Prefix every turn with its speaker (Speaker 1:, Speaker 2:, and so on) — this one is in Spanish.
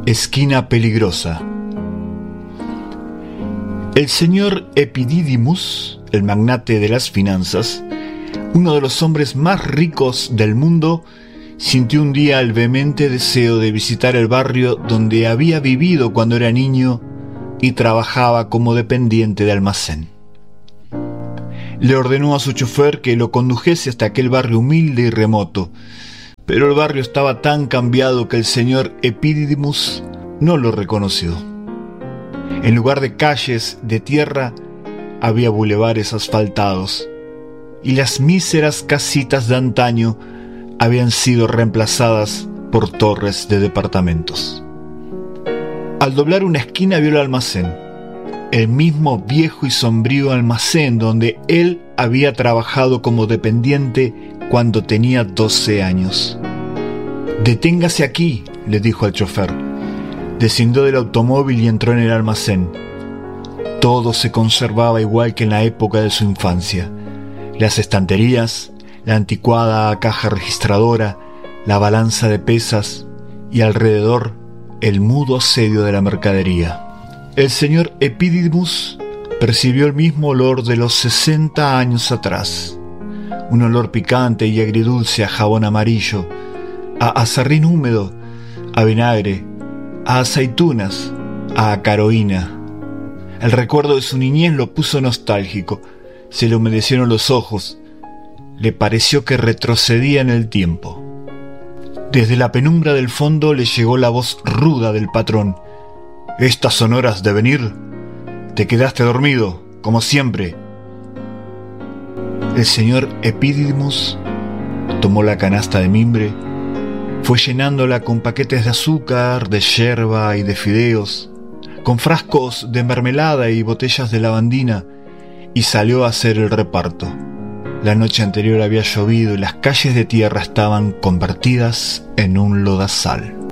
Speaker 1: Esquina peligrosa. El señor Epidídimus, el magnate de las finanzas, uno de los hombres más ricos del mundo, sintió un día el vehemente deseo de visitar el barrio donde había vivido cuando era niño y trabajaba como dependiente de almacén. Le ordenó a su chofer que lo condujese hasta aquel barrio humilde y remoto, pero el barrio estaba tan cambiado que el señor Epidídimus no lo reconoció. En lugar de calles de tierra, había bulevares asfaltados, y las míseras casitas de antaño habían sido reemplazadas por torres de departamentos. Al doblar una esquina vio el almacén, el mismo viejo y sombrío almacén donde él había trabajado como dependiente cuando tenía 12 años. «Deténgase aquí», le dijo al chofer. Descendió del automóvil y entró en el almacén. Todo se conservaba igual que en la época de su infancia. Las estanterías, la anticuada caja registradora, la balanza de pesas y alrededor el mudo asedio de la mercadería. El señor Epidídimus percibió el mismo olor de los 60 años atrás. Un olor picante y agridulce a jabón amarillo, a azarrín húmedo, a vinagre, a aceitunas, a acaroína. El recuerdo de su niñez lo puso nostálgico, se le humedecieron los ojos, le pareció que retrocedía en el tiempo. Desde la penumbra del fondo le llegó la voz ruda del patrón. «¿Estas son horas de venir? Te quedaste dormido, como siempre». El señor Epidídimus tomó la canasta de mimbre, fue llenándola con paquetes de azúcar, de yerba y de fideos, con frascos de mermelada y botellas de lavandina, y salió a hacer el reparto. La noche anterior había llovido y las calles de tierra estaban convertidas en un lodazal.